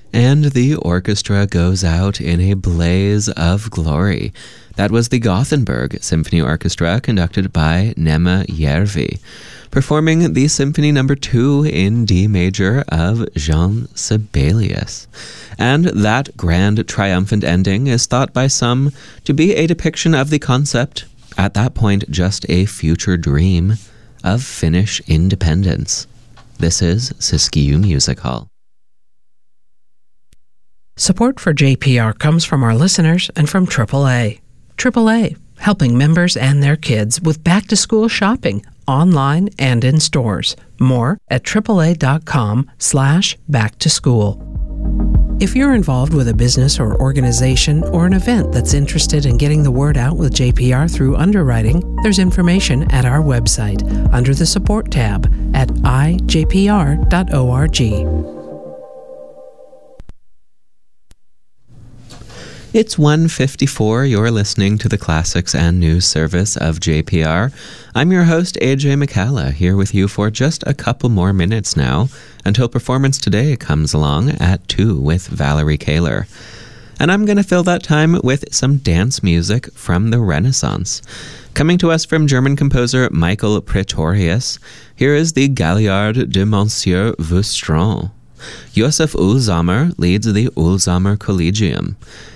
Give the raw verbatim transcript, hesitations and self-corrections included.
And the orchestra goes out in a blaze of glory. That was the Gothenburg Symphony Orchestra, conducted by Nema Järvi, performing the Symphony Number Two in D major of Jean Sibelius. And that grand triumphant ending is thought by some to be a depiction of the concept, at that point just a future dream, of Finnish independence. This is Siskiyou Music Hall. Support for J P R comes from our listeners and from triple A. triple A, helping members and their kids with back-to-school shopping, online and in stores. More at triple A dot com slash back to school. If you're involved with a business or organization or an event that's interested in getting the word out with J P R through underwriting, there's information at our website under the Support tab at i j p r dot org. It's one fifty-four. You're listening to the Classics and News Service of J P R. I'm your host, A J McCalla, here with you for just a couple more minutes now, until Performance Today comes along at two with Valerie Kaler. And I'm going to fill that time with some dance music from the Renaissance. Coming to us from German composer Michael Praetorius, here is the Galliard de Monsieur Voustron. Josef Uhlsamer leads the Uhlsamer Collegium.